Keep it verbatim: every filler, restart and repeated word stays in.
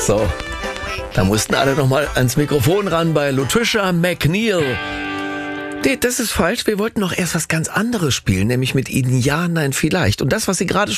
So, da mussten alle nochmal ans Mikrofon ran bei Latricia McNeil. Nee, das ist falsch. Wir wollten noch erst was ganz anderes spielen, nämlich mit Ihnen Ja, Nein, Vielleicht. Und das, was Sie gerade